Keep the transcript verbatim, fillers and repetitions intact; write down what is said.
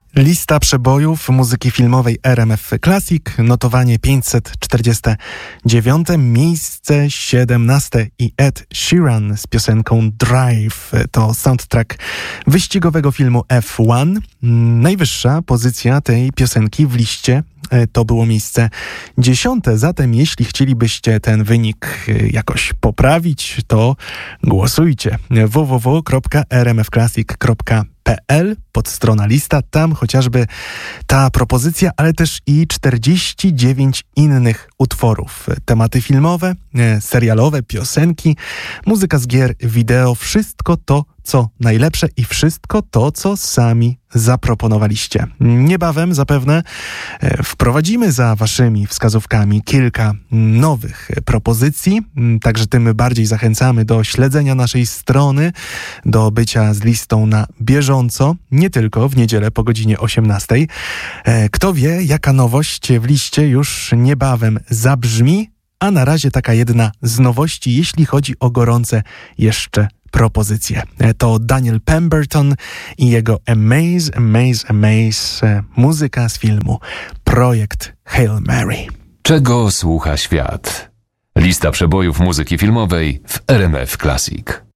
Lista przebojów muzyki filmowej R M F Classic, notowanie pięćset czterdzieste dziewiąte, miejsce siedemnaste i Ed Sheeran z piosenką Drive. To soundtrack wyścigowego filmu F jeden. Najwyższa pozycja tej piosenki w liście to było miejsce dziesiąte, zatem jeśli chcielibyście ten wynik jakoś poprawić, to głosujcie w w w kropka r m f classic kropka p l, podstrona lista, tam chociażby ta propozycja, ale też i czterdzieści dziewięć innych utworów. Tematy filmowe, serialowe, piosenki, muzyka z gier, wideo, wszystko to, co najlepsze i wszystko to, co sami zaproponowaliście. Niebawem zapewne wprowadzimy za waszymi wskazówkami kilka nowych propozycji, także tym bardziej zachęcamy do śledzenia naszej strony, do bycia z listą na bieżąco, nie tylko w niedzielę po godzinie osiemnastej. Kto wie, jaka nowość w liście już niebawem zabrzmi, a na razie taka jedna z nowości, jeśli chodzi o gorące jeszcze propozycje. To Daniel Pemberton i jego Amaze, Amaze, Amaze, muzyka z filmu Projekt Hail Mary. Czego słucha świat? Lista przebojów muzyki filmowej w R M F Classic.